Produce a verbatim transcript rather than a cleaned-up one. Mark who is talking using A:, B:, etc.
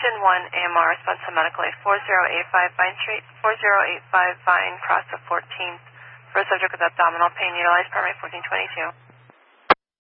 A: Region one A M R response to medical aid four zero eight five Vine Street, four zero eight five Vine, cross the fourteenth, for a subject with abdominal pain. Utilize permit fourteen twenty-two.